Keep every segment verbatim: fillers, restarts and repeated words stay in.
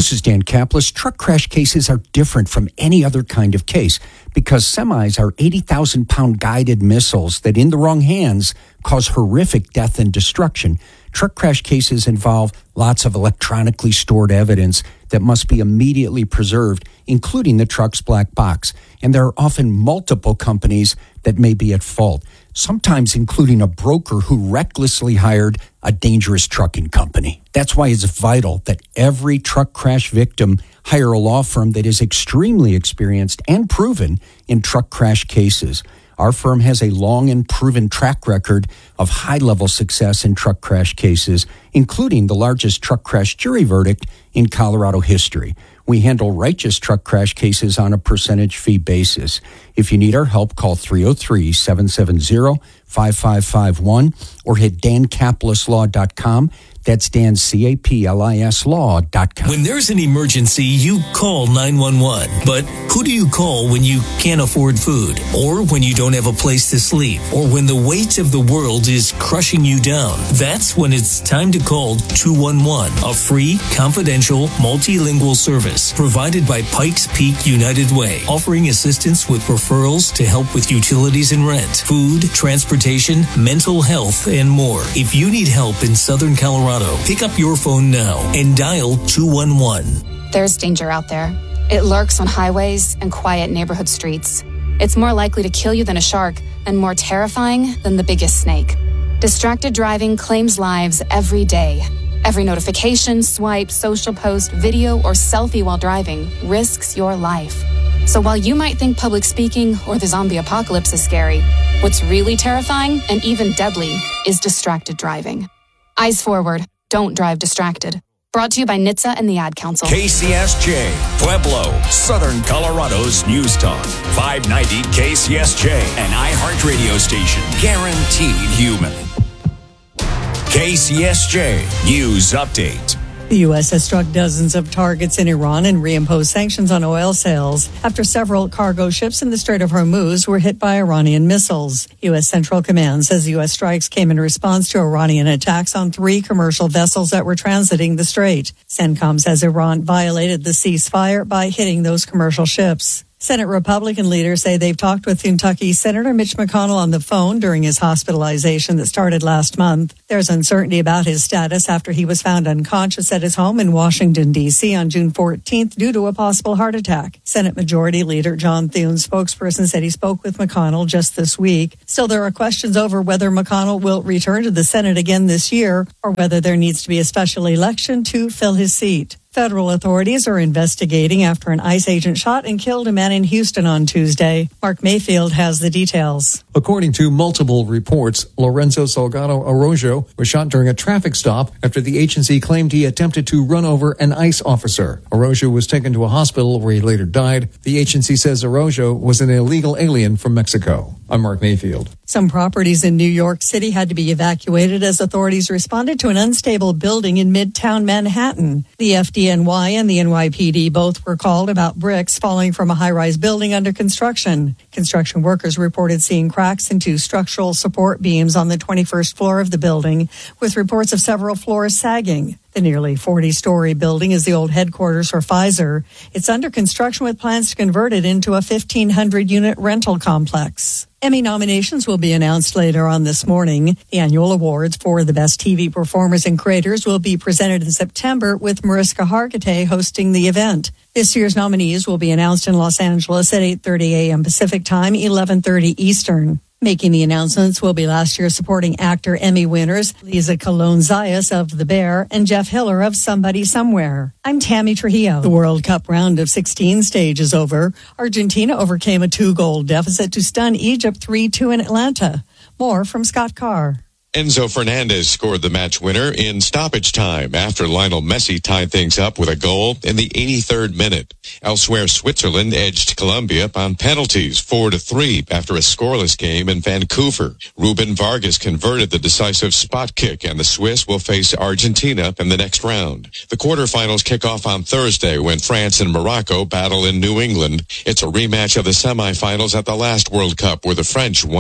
This is Dan Kaplis. Truck crash cases are different from any other kind of case because semis are eighty thousand pound guided missiles that in the wrong hands cause horrific death and destruction. Truck crash cases involve lots of electronically stored evidence that must be immediately preserved, including the truck's black box. And there are often multiple companies that may be at fault, sometimes including a broker who recklessly hired a dangerous trucking company. That's why it's vital that every truck crash victim hire a law firm that is extremely experienced and proven in truck crash cases. Our firm has a long and proven track record of high-level success in truck crash cases, including the largest truck crash jury verdict in Colorado history. We handle righteous truck crash cases on a percentage fee basis. If you need our help, call three oh three, seven seven zero, five five five one or hit dan kaplis law dot com. That's Dan, C A P L I S law dot com. When there's an emergency, you call nine one one. But who do you call when you can't afford food? Or when you don't have a place to sleep? Or when the weight of the world is crushing you down? That's when it's time to call two one one, a free, confidential, multilingual service provided by Pikes Peak United Way, offering assistance with referrals to help with utilities and rent, food, transportation, mental health, and more. If you need help in Southern Colorado, pick up your phone now and dial two one one. There's danger out there. It lurks on highways and quiet neighborhood streets. It's more likely to kill you than a shark and more terrifying than the biggest snake. Distracted driving claims lives every day. Every notification, swipe, social post, video, or selfie while driving risks your life. So while you might think public speaking or the zombie apocalypse is scary, what's really terrifying and even deadly is distracted driving. Eyes forward. Don't drive distracted. Brought to you by N H T S A and the Ad Council. K C S J, Pueblo, Southern Colorado's News Talk. five ninety K C S J, an iHeartRadio station. Guaranteed human. K C S J News Update. The U S has struck dozens of targets in Iran and reimposed sanctions on oil sales after several cargo ships in the Strait of Hormuz were hit by Iranian missiles. U S Central Command says U S strikes came in response to Iranian attacks on three commercial vessels that were transiting the strait. CENTCOM says Iran violated the ceasefire by hitting those commercial ships. Senate Republican leaders say they've talked with Kentucky Senator Mitch McConnell on the phone during his hospitalization that started last month. There's uncertainty about his status after he was found unconscious at his home in Washington, D C on June fourteenth due to a possible heart attack. Senate Majority Leader John Thune's spokesperson said he spoke with McConnell just this week. Still, there are questions over whether McConnell will return to the Senate again this year or whether there needs to be a special election to fill his seat. Federal authorities are investigating after an ICE agent shot and killed a man in Houston on Tuesday. Mark Mayfield has the details. According to multiple reports, Lorenzo Salgado Arroyo was shot during a traffic stop after the agency claimed he attempted to run over an ICE officer. Arroyo was taken to a hospital where he later died. The agency says Arroyo was an illegal alien from Mexico. I'm Mark Mayfield. Some properties in New York City had to be evacuated as authorities responded to an unstable building in Midtown Manhattan. The F D N Y and the N Y P D both were called about bricks falling from a high-rise building under construction. Construction workers reported seeing cracks into structural support beams on the twenty-first floor of the building, with reports of several floors sagging. The nearly forty-story building is the old headquarters for Pfizer. It's under construction with plans to convert it into a fifteen hundred unit rental complex. Emmy nominations will be announced later on this morning. The annual awards for the best T V performers and creators will be presented in September, with Mariska Hargitay hosting the event. This year's nominees will be announced in Los Angeles at eight thirty a.m. Pacific Time, eleven thirty Eastern. Making the announcements will be last year's supporting actor Emmy winners Lisa Colón-Zayas of The Bear and Jeff Hiller of Somebody Somewhere. I'm Tammy Trujillo. The World Cup round of sixteen stage is over. Argentina overcame a two-goal deficit to stun Egypt three two in Atlanta. More from Scott Carr. Enzo Fernandez scored the match winner in stoppage time after Lionel Messi tied things up with a goal in the eighty-third minute. Elsewhere, Switzerland edged Colombia on penalties four to three after a scoreless game in Vancouver. Ruben Vargas converted the decisive spot kick, and the Swiss will face Argentina in the next round. The quarterfinals kick off on Thursday when France and Morocco battle in New England. It's a rematch of the semifinals at the last World Cup where the French won it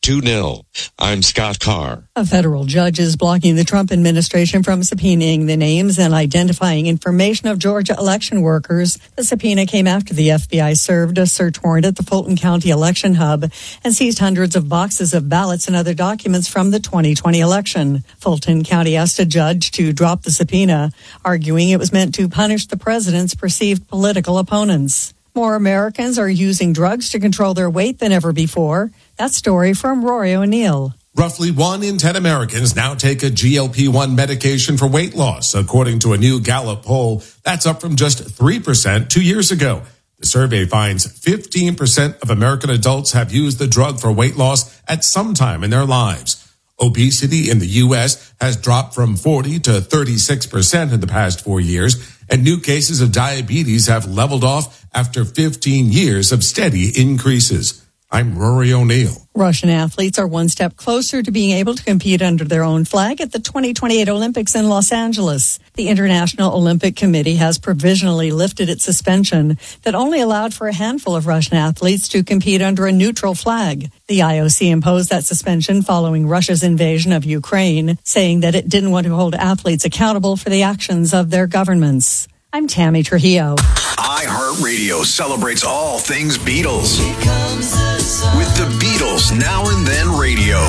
two nil. I'm Scott Carr. A federal judge is blocking the Trump administration from subpoenaing the names and identifying information of Georgia election workers. The subpoena came after the F B I served a search warrant at the Fulton County election hub and seized hundreds of boxes of ballots and other documents from the twenty twenty election. Fulton County asked a judge to drop the subpoena, arguing it was meant to punish the president's perceived political opponents. More Americans are using drugs to control their weight than ever before. That story from Rory O'Neill. Roughly one in ten Americans now take a G L P one medication for weight loss, according to a new Gallup poll. That's up from just three percent two years ago. The survey finds fifteen percent of American adults have used the drug for weight loss at some time in their lives. Obesity in the U S has dropped from forty to thirty-six percent in the past four years, and new cases of diabetes have leveled off after fifteen years of steady increases. I'm Rory O'Neill. Russian athletes are one step closer to being able to compete under their own flag at the twenty twenty-eight Olympics in Los Angeles. The International Olympic Committee has provisionally lifted its suspension that only allowed for a handful of Russian athletes to compete under a neutral flag. The I O C imposed that suspension following Russia's invasion of Ukraine, saying that it didn't want to hold athletes accountable for the actions of their governments. I'm Tammy Trujillo. iHeartRadio celebrates all things Beatles. With the Beatles Now and Then Radio.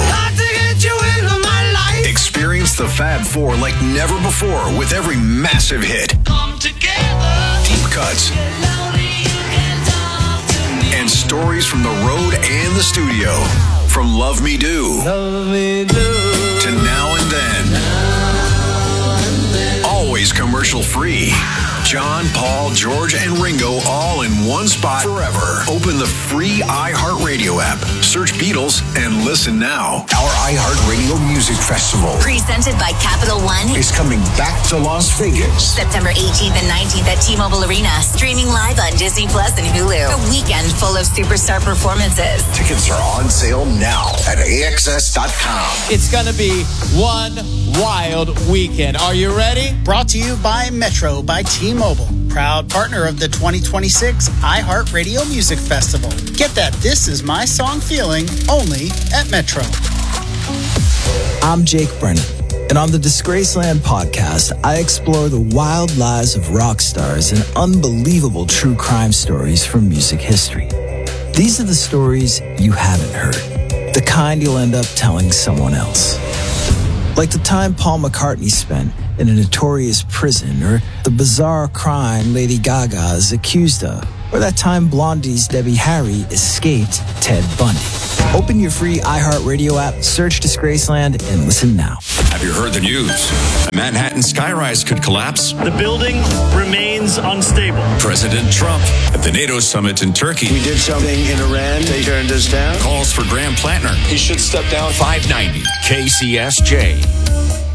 Experience the Fab Four like never before with every massive hit. Come together. Deep cuts. And stories from the road and the studio. From Love Me Do. Love Me Do. To Now and Then. Always commercial free. John, Paul, George, and Ringo all in one spot forever. Open the free iHeartRadio app. Search Beatles and listen now. Our iHeartRadio Music Festival, presented by Capital One, is coming back to Las Vegas. September eighteenth and nineteenth at T-Mobile Arena. Streaming live on Disney Plus and Hulu. A weekend full of superstar performances. Tickets are on sale now at A X S dot com. It's going to be one wild weekend. Are you ready? Brought to you by Metro by T-Mobile. Mobile, proud partner of the twenty twenty-six iHeartRadio Music Festival. Get that This Is My Song feeling only at Metro. I'm Jake Brennan, and on the Disgraceland podcast, I explore the wild lives of rock stars and unbelievable true crime stories from music history. These are the stories you haven't heard, the kind you'll end up telling someone else. Like the time Paul McCartney spent in a notorious prison, or the bizarre crime Lady Gaga is accused of, or that time Blondie's Debbie Harry escaped Ted Bundy. Open your free iHeartRadio app, search Disgraceland, and listen now. Have you heard the news? A Manhattan skyrise could collapse. The building remains unstable. President Trump at the NATO summit in Turkey. We did something in Iran. They turned us down. Calls for Graham Plattner. He should step down. five ninety K C S J.